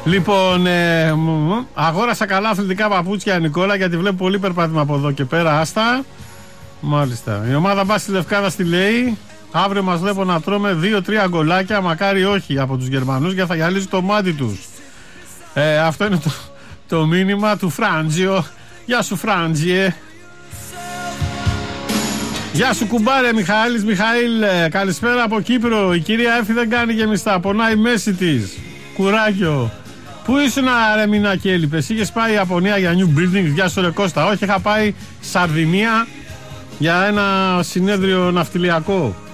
Λοιπόν, αγόρασα καλά αθλητικά παπούτσια, Νικόλα, γιατί βλέπω πολύ περπάτημα από εδώ και πέρα. Άστα. Μάλιστα. Η ομάδα Μπάσκετ Λευκάδας τη λέει. Αύριο μας βλέπω να τρώμε 2-3 γκολάκια. Μακάρι όχι από τους Γερμανούς, γιατί θα γυαλίζει το μάτι τους. Αυτό είναι το μήνυμα του Φράντζιο. Γεια σου, Φράντζιε. Γεια σου, κουμπάρε. Μιχαήλ. Καλησπέρα από Κύπρο. Η κυρία Εύη δεν κάνει γεμιστά. Πονάει η μέση της. Κουράγιο. Πού ήσουν, ρε Μινάκη, έλειπες? Είχες πάει Ιαπωνία για new buildings? Γεια σου, ρε Κώστα. Όχι, είχα πάει Σαρδινία για ένα συνέδριο ναυτιλιακό.